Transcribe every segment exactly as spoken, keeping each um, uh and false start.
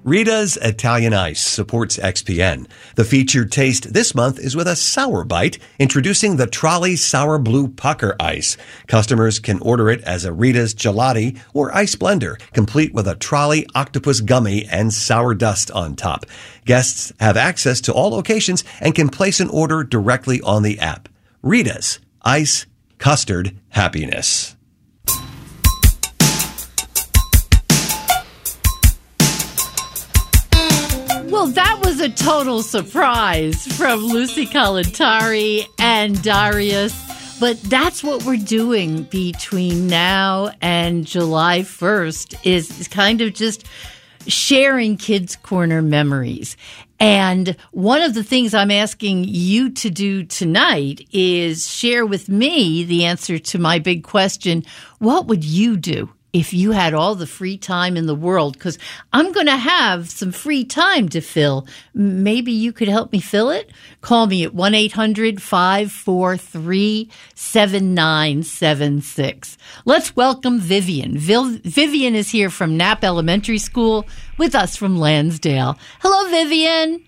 Rita's Italian Ice supports X P N. The featured taste this month is with a sour bite, introducing the Trolley Sour Blue Pucker Ice. Customers can order it as a Rita's Gelati or Ice Blender, complete with a Trolley Octopus Gummy and sour dust on top. Guests have access to all locations and can place an order directly on the app. Rita's Ice Custard Happiness. Well, that was a total surprise from Lucy Kalantari and Darius. But that's what we're doing between now and July first is kind of just sharing Kids Corner memories. And one of the things I'm asking you to do tonight is share with me the answer to my big question. What would you do if you had all the free time in the world? Because I'm going to have some free time to fill. Maybe you could help me fill it? Call me at one eight hundred five four three seven nine seven six. Let's welcome Vivian. Vil- Vivian is here from Knapp Elementary School with us from Lansdale. Hello, Vivian.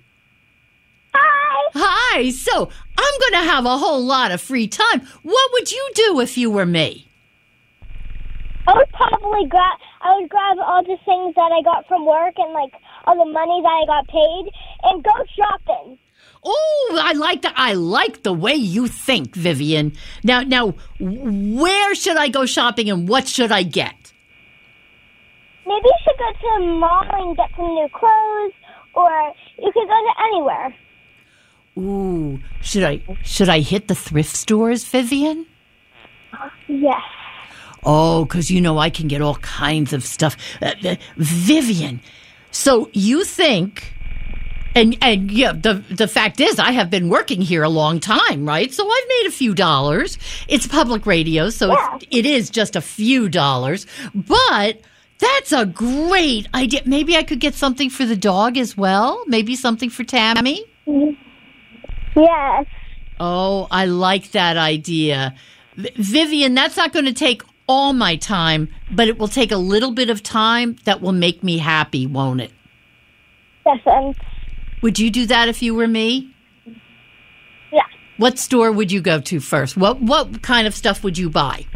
Hi. Hi. So I'm going to have a whole lot of free time. What would you do if you were me? I would probably grab. I would grab all the things that I got from work and like all the money that I got paid and go shopping. Oh, I like that. I like the way you think, Vivian. Now, now, where should I go shopping and what should I get? Maybe you should go to the mall and get some new clothes, or you could go to anywhere. Ooh, should I should I hit the thrift stores, Vivian? Yes. Oh, because, you know, I can get all kinds of stuff. Uh, uh, Vivian, so you think, and and yeah, the, the fact is I have been working here a long time, right? So I've made a few dollars. It's public radio, so Yeah. it's, it is just a few dollars. But that's a great idea. Maybe I could get something for the dog as well. Maybe something for Tammy. Yes. Oh, I like that idea. V- Vivian, that's not going to take all my time, but it will take a little bit of time that will make me happy, won't it? Yes. Um, Would you do that if you were me? yeah. What store would you go to first? What what kind of stuff would you buy?